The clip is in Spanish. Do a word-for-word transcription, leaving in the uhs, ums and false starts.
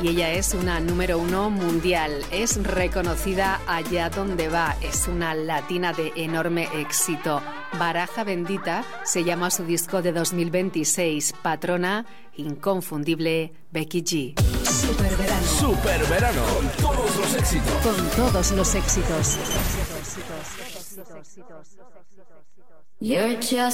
y ella es una número uno mundial. Es reconocida allá donde va. Es una latina de enorme éxito. Baraja Bendita se llama su disco de dos mil veintiséis. Patrona, inconfundible, Becky G. Super verano. Super verano. Con todos los éxitos. Con todos los éxitos. You're just